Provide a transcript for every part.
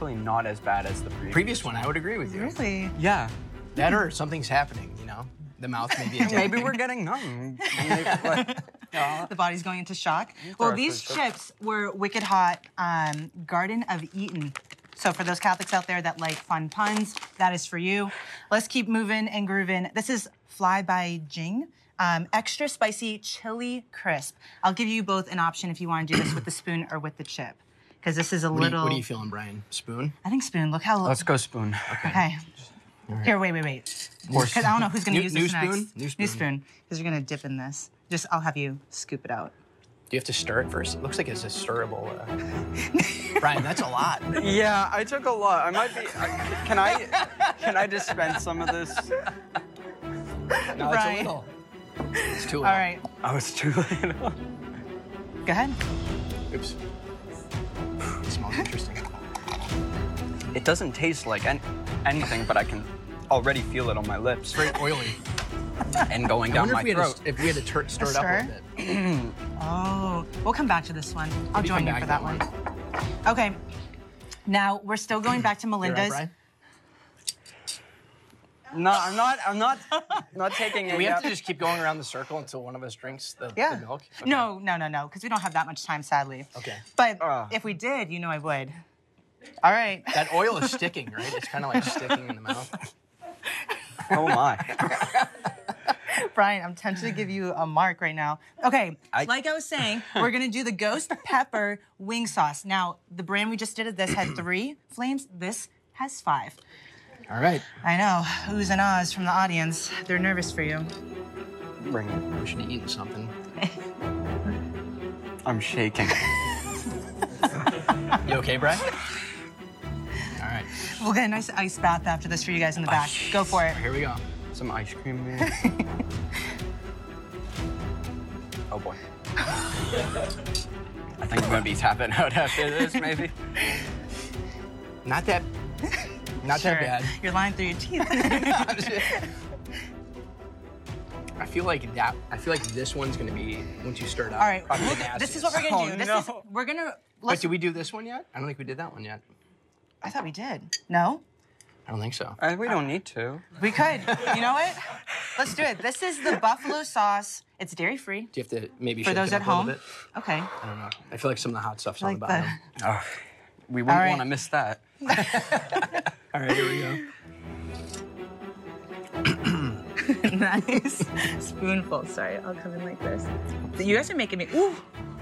actually not as bad as the Previous one, I would agree with you. Really? Yeah. That or something's happening, you know? The mouth may be adapting. Maybe we're getting numb. The body's going into shock. Well, these chips were wicked hot Garden of Eden. So for those Catholics out there that like fun puns, that is for you. Let's keep moving and grooving. This is Fly by Jing. Extra spicy chili crisp. I'll give you both an option if you want to do this with the spoon or with the chip. Because this is a little... What are you feeling, Brian? Spoon? I think spoon. Look how... Let's go spoon. Okay. Right. Here, wait. Because I don't know who's going to use this next. New spoon. Because you're going to dip in this. Just, I'll have you scoop it out. Do you have to stir it first? It looks like it's a stirrable. Brian, that's a lot. Yeah, I took a lot. I might be... Can I dispense some of this? No, it's a little. It's too little. All right. Oh, it's too late. Go ahead. Oops. It smells interesting. It doesn't taste like anything, but I can already feel it on my lips. It's very oily. And going down my throat. If we had to stir it up a little bit. Oh, we'll come back to this one. I'll join you for that one. Okay. Now, we're still going back to Melinda's. Right, No, I'm not taking it. Do we have to yet. just keep going around the circle until one of us drinks the milk? Okay. No, because we don't have that much time, sadly. Okay. But if we did, you know I would. All right. That oil is sticking, right? It's kind of like sticking in the mouth. Oh my. Brian, I'm tempted to give you a mark right now. Okay, like I was saying, we're gonna do the ghost pepper wing sauce. Now, the brand we just did this had 3 flames. This has 5. All right. I know, oohs and ahs from the audience. They're nervous for you. Bring it. We should have eaten something. I'm shaking. You okay, Brian? All right. We'll get a nice ice bath after this for you guys in the back. Go for it. Here we go. Some ice cream, maybe. Oh boy. I think I'm gonna be tapping out after this, maybe. Not that bad. You're lying through your teeth. I feel like this one's gonna be once you stir it up. All right, probably the this is nastiest. what we're gonna do. Oh, no. We're gonna. Wait, did we do this one yet? I don't think we did that one yet. I thought we did. No. I don't think so. We don't need to. We could. You know what? Let's do it. This is the buffalo sauce. It's dairy free. Do you have to maybe For shake those it at up a little home. bit? Okay. I don't know. I feel like some of the hot stuff's on Like the bottom. Oh, we wouldn't right. want to miss that. All right, here we go. Nice. Spoonful. Sorry, I'll come in like this. You guys are making me. Ooh.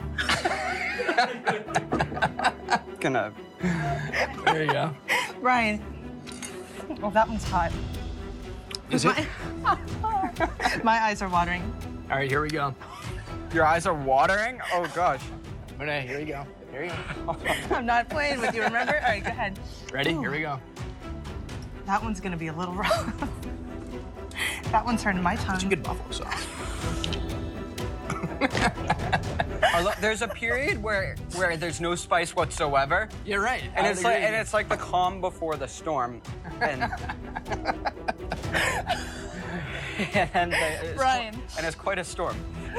Gonna. There you go. Ryan. Oh, that one's hot. Is it? My eyes are watering. All right, here we go. Your eyes are watering? Oh gosh. Okay, here we go. Here you go. I'm not playing with you, remember? All right, go ahead. Ready? Here we go. That one's gonna be a little rough. That one's hurting my tongue. It's a good buffalo sauce. There's a period where there's no spice whatsoever. You're right. And it's like the calm before the storm. And Brian. And it's quite a storm.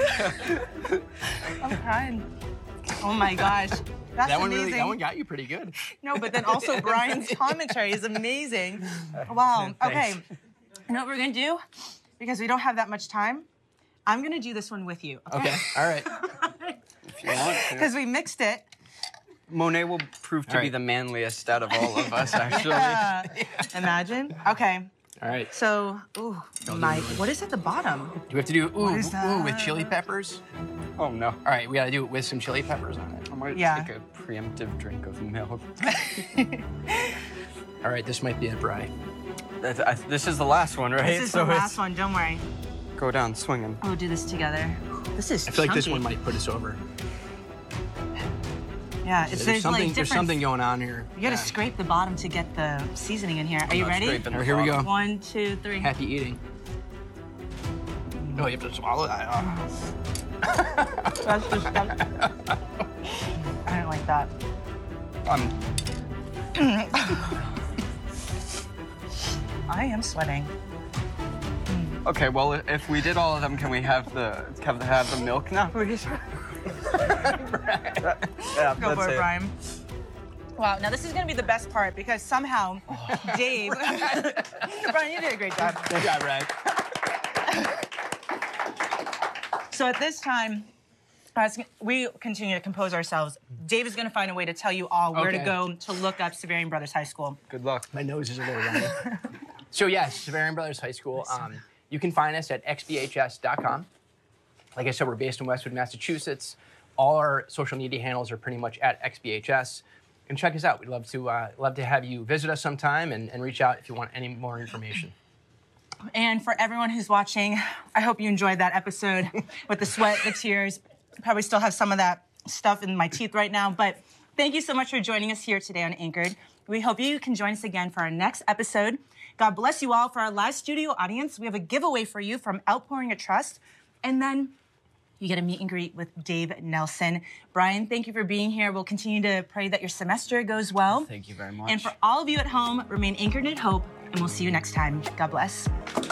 I'm crying. Oh my gosh. That's that one amazing. that one got you pretty good. No, but then also Brian's commentary is amazing. Wow. Okay. You know what we're gonna do? Because we don't have that much time, I'm gonna do this one with you. Okay. All right. If you want to. Because we mixed it. Monet will prove to be the manliest out of all of us, actually. Yeah. Imagine. Okay. All right. So, ooh, Mike, what is at the bottom? Do we have to do What is that? with chili peppers? Oh no. All right, we gotta do it with some chili peppers on it. I might Yeah. take a preemptive drink of milk. All right, this might be it, Bri. This is the last one, right? This is the last one, don't worry. Go down swinging. We'll do this together. This is I feel like this chunky. one might put us over. Yeah, it's There's like there's something going on here. You gotta scrape the bottom to get the seasoning in here. Are you not ready? scraping All right, here we go. 1, 2, 3. Happy eating. No, you have to swallow that. That's disgusting. I don't like that. I am sweating. Okay, well, if we did all of them, can we have the milk now, please? Yeah, Go that's for it, it. Brian. Wow, now this is gonna be the best part because somehow Dave, Brian, you did a great job. Yeah, right. So at this time, as we continue to compose ourselves, Dave is gonna find a way to tell you all where to Okay. go to look up Severian Brothers High School. Good luck. My nose is a little runny. So yes, Severian Brothers High School. You can find us at xbhs.com. Like I said, we're based in Westwood, Massachusetts. All our social media handles are pretty much at xbhs. And check us out. We'd love to have you visit us sometime and reach out if you want any more information. And for everyone who's watching, I hope you enjoyed that episode with the sweat, the tears. Probably still have some of that stuff in my teeth right now, but thank you so much for joining us here today on Anchored. We hope you can join us again for our next episode. God bless you all. For our live studio audience, we have a giveaway for you from Outpouring of Trust. And then you get a meet and greet with Dave Nelson. Brian, thank you for being here. We'll continue to pray that your semester goes well. Thank you very much. And for all of you at home, remain anchored in hope, and we'll see you next time. God bless.